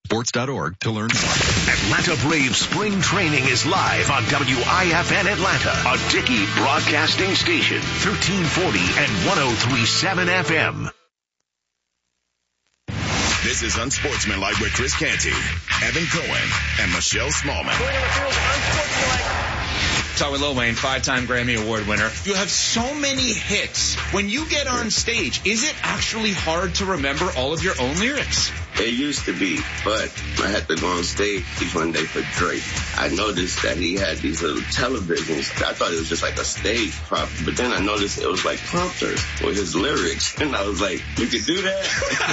Sports.org to learn more. Atlanta Braves spring training is live on WIFN Atlanta, a Dickey broadcasting station, 1340 and 103.7 FM. This is Unsportsmanlike with Chris Canty, Evan Cohen, and Michelle Smallman. Talk with Lil Wayne, 5-time Grammy Award winner. You have so many hits. When you get on stage, is it actually hard to remember all of your own lyrics? It used to be, but I had to go on stage one day for Drake. I noticed that he had these little televisions. I thought it was just like a stage prop, but then I noticed it was like prompters with his lyrics. And I was like, you could do that?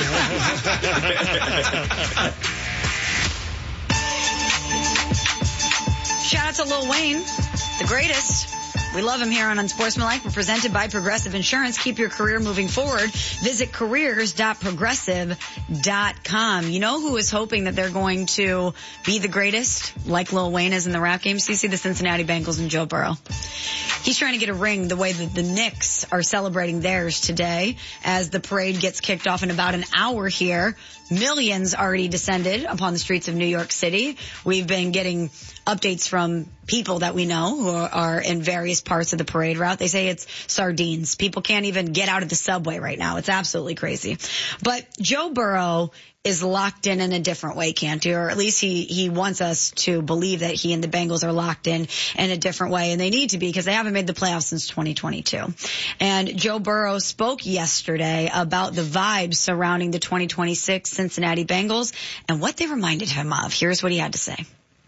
Shout out to Lil Wayne, the greatest. We love him here on Unsportsmanlike. We're presented by Progressive Insurance. Keep your career moving forward. Visit careers.progressive.com. You know who is hoping that they're going to be the greatest, like Lil Wayne is in the rap game? So you see the Cincinnati Bengals and Joe Burrow. He's trying to get a ring the way that the Knicks are celebrating theirs today as the parade gets kicked off in about an hour here. Millions already descended upon the streets of New York City. We've been getting updates from people that we know who are in various parts of the parade route. They say it's sardines. People can't even get out of the subway right now. It's absolutely crazy. But Joe Burrow is locked in a different way, Canty, or at least he wants us to believe that he and the Bengals are locked in a different way, and they need to be because they haven't made the playoffs since 2022. And Joe Burrow spoke yesterday about the vibes surrounding the 2026 Cincinnati Bengals and what they reminded him of. Here's what he had to say.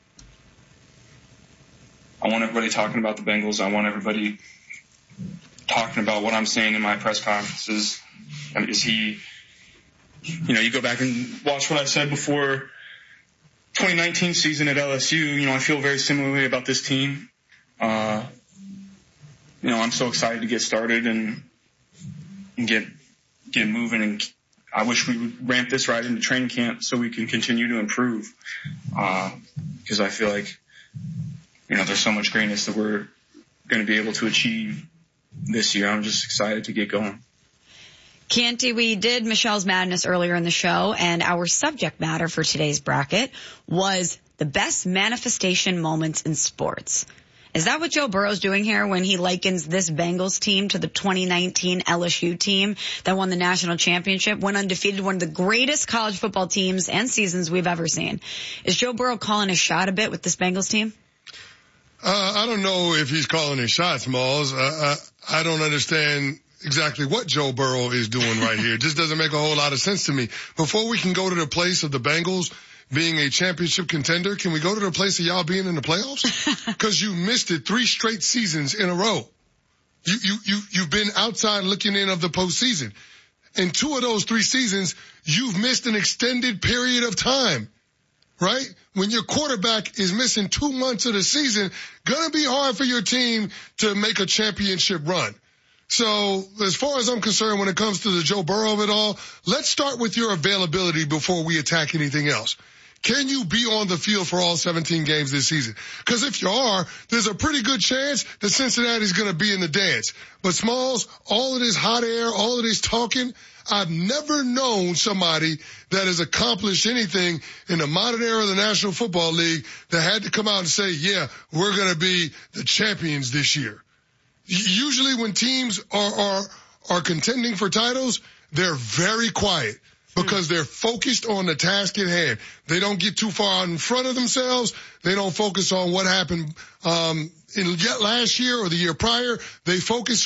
I want everybody talking about the Bengals. I want everybody talking about what I'm saying in my press conferences. And you go back and watch what I said before 2019 season at LSU. I feel very similarly about this team. I'm so excited to get started and get moving. And I wish we would ramp this right into training camp so we can continue to improve. Because I feel like, there's so much greatness that we're going to be able to achieve this year. I'm just excited to get going. Canty, we did Michelle's Madness earlier in the show, and our subject matter for today's bracket was the best manifestation moments in sports. Is that what Joe Burrow's doing here when he likens this Bengals team to the 2019 LSU team that won the national championship, went undefeated, one of the greatest college football teams and seasons we've ever seen? Is Joe Burrow calling his shot a bit with this Bengals team? I don't know if he's calling his shots, Malls. I don't understand exactly what Joe Burrow is doing right here. It just doesn't make a whole lot of sense to me. Before we can go to the place of the Bengals being a championship contender, can we go to the place of y'all being in the playoffs? Because you missed it 3 straight seasons in a row. You've been outside looking in of the postseason. In 2 of those 3 seasons, you've missed an extended period of time. Right? When your quarterback is missing 2 months of the season, gonna be hard for your team to make a championship run. So as far as I'm concerned, when it comes to the Joe Burrow of it all, let's start with your availability before we attack anything else. Can you be on the field for all 17 games this season? Because if you are, there's a pretty good chance that Cincinnati's going to be in the dance. But Smalls, all of this hot air, all of this talking, I've never known somebody that has accomplished anything in the modern era of the National Football League that had to come out and say, yeah, we're going to be the champions this year. Usually when teams are contending for titles, they're very quiet because they're focused on the task at hand. They don't get too far out in front of themselves. They don't focus on what happened last year or the year prior. They focus